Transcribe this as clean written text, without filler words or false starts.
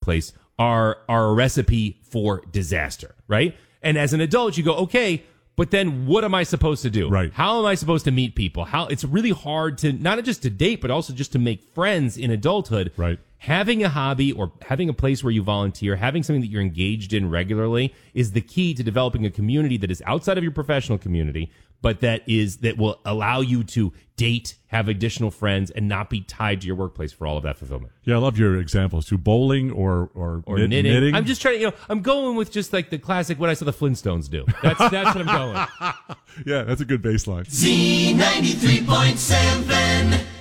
workplace are a recipe for disaster, right? And as an adult, you go, okay, but then what am I supposed to do? Right. How am I supposed to meet people? It's really hard to, not just to date, but also just to make friends in adulthood. Right. Having a hobby or having a place where you volunteer, having something that you're engaged in regularly is the key to developing a community that is outside of your professional community, but that will allow you to date, have additional friends, and not be tied to your workplace for all of that fulfillment. Yeah, I love your examples too. Bowling or knitting. I'm just trying to, I'm going with just like the classic what I saw the Flintstones do. That's what I'm going with. Yeah, that's a good baseline. Z93.7